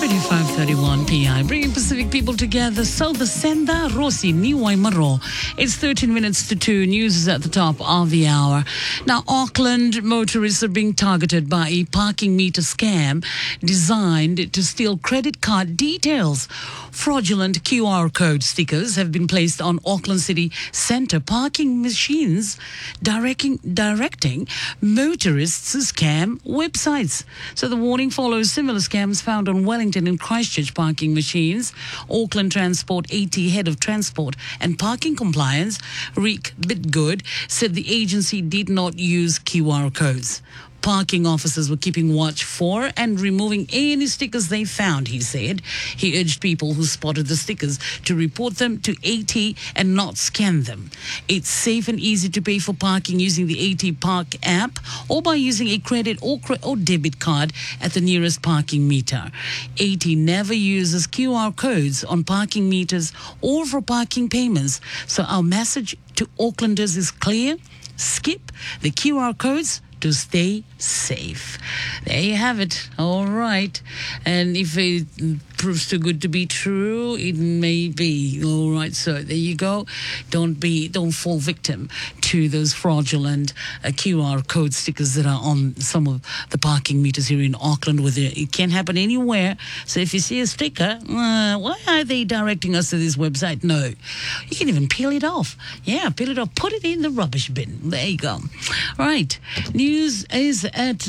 Already 5:31 p.m. Bringing Pacific people together. So the Senda Rossi Niwaimaro. It's 13 minutes to 2. News is at the top of the hour. Now, Auckland motorists are being targeted by a parking meter scam designed to steal credit card details. Fraudulent QR code stickers have been placed on Auckland City Centre parking machines, directing motorists to scam websites. So the warning follows similar scams found on Wellington and Christchurch parking machines. Auckland Transport AT Head of Transport and Parking Compliance, Rick Bitgood, said the agency did not use QR codes. Parking officers were keeping watch for and removing any stickers they found, he said. He urged people who spotted the stickers to report them to AT and not scan them. It's safe and easy to pay for parking using the AT Park app or by using a credit or debit card at the nearest parking meter. AT never uses QR codes on parking meters or for parking payments. So our message to Aucklanders is clear. Skip the QR codes to stay safe. There you have it. All right. And if it proves too good to be true, it may be. All right. So there you go. Don't fall victim to those fraudulent QR code stickers that are on some of the parking meters here in Auckland. It can happen anywhere. So if you see a sticker, why are they directing us to this website? No. You can even peel it off. Yeah, peel it off. Put it in the rubbish bin. There you go. Right. News is at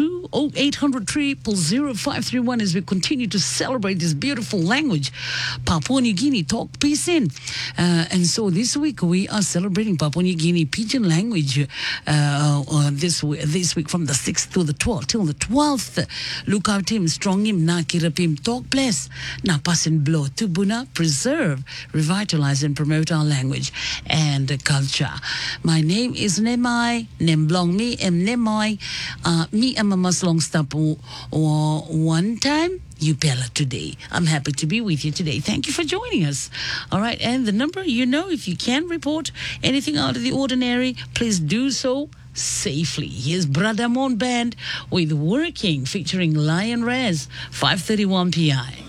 20800 531 as we continue to celebrate this beautiful language. Papua New Guinea Talk Peace In. And so this week we are celebrating Papua New Guinea Pidgin language this week from the 6th to the 12th till the 12th. Look out him, strong him, na kirapim, talk bless, na pasin blow, tubuna, preserve, revitalize and promote our language and culture. My name is Nemai, Nemblong me, Nemai. Me am a Maslong stop one time. You Bella today. I'm happy to be with you today. Thank you for joining us. All right, and the number, if you can report anything out of the ordinary, please do so safely. Here's Brother Mon Band with Working featuring Lion Rez, 5:31 p.m.